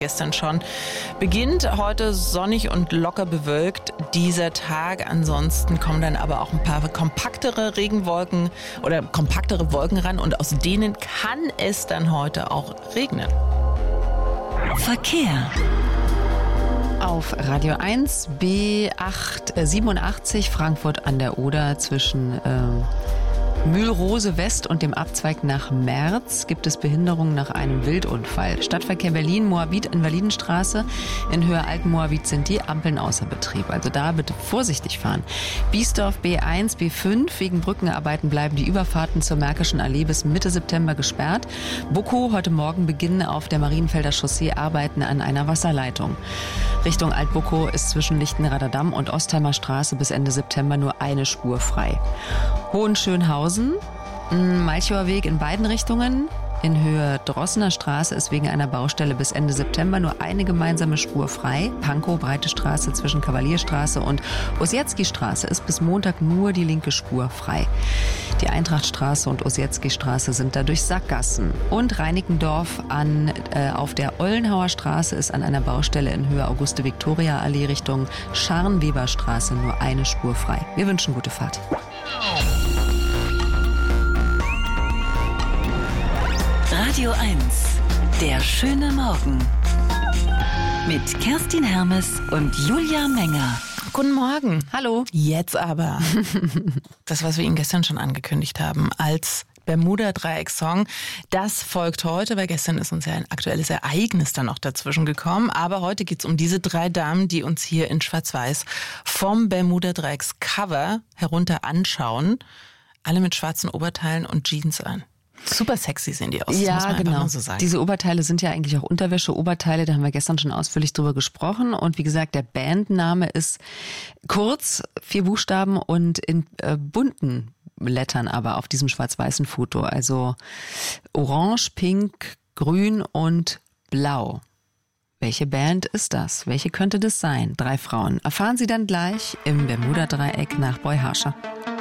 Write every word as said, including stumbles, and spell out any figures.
Gestern schon. Beginnt heute sonnig und locker bewölkt dieser Tag. Ansonsten kommen dann aber auch ein paar kompaktere Regenwolken oder kompaktere Wolken ran und aus denen kann es dann heute auch regnen. Verkehr. Auf Radio eins B acht siebenundachtzig Frankfurt an der Oder zwischen äh, Mühlrose West und dem Abzweig nach Merz gibt es Behinderungen nach einem Wildunfall. Stadtverkehr Berlin, Moabit, Invalidenstraße. In Höhe Alten-Moabit sind die Ampeln außer Betrieb. Also da bitte vorsichtig fahren. Biesdorf B eins, B fünf. Wegen Brückenarbeiten bleiben die Überfahrten zur Märkischen Allee bis Mitte September gesperrt. Buckow, heute Morgen beginnen auf der Marienfelder Chaussee Arbeiten an einer Wasserleitung. Richtung Alt-Buckow ist zwischen Lichtenrader Damm und Ostheimer Straße bis Ende September nur eine Spur frei. Hohenschönhausen, Malchower Weg in beiden Richtungen. In Höhe Drossener Straße ist wegen einer Baustelle bis Ende September nur eine gemeinsame Spur frei. Pankow, Breite Straße zwischen Kavalierstraße und Ossietzky-Straße ist bis Montag nur die linke Spur frei. Die Eintrachtstraße und Ossietzky-Straße sind dadurch Sackgassen. Und Reinickendorf an, äh, auf der Ollenhauer Straße ist an einer Baustelle in Höhe Auguste-Victoria-Allee Richtung Scharnweberstraße nur eine Spur frei. Wir wünschen gute Fahrt. Radio eins, der schöne Morgen. Mit Kerstin Hermes und Julia Menger. Guten Morgen. Hallo. Jetzt aber das, was wir Ihnen gestern schon angekündigt haben als Bermuda-Dreieck-Song, das folgt heute, weil gestern ist uns ja ein aktuelles Ereignis dann noch dazwischen gekommen. Aber heute geht es um diese drei Damen, die uns hier in Schwarz-Weiß vom Bermuda-Dreiecks-Cover herunter anschauen. Alle mit schwarzen Oberteilen und Jeans an. Super sexy sehen die aus, das ja, muss man genau. einfach mal so sagen. Diese Oberteile sind ja eigentlich auch Unterwäsche-Oberteile, da haben wir gestern schon ausführlich drüber gesprochen. Und wie gesagt, der Bandname ist kurz, vier Buchstaben und in äh, bunten Lettern aber auf diesem schwarz-weißen Foto. Also orange, pink, grün und blau. Welche Band ist das? Welche könnte das sein? Drei Frauen. Erfahren Sie dann gleich im Bermuda-Dreieck nach Boy Harscher.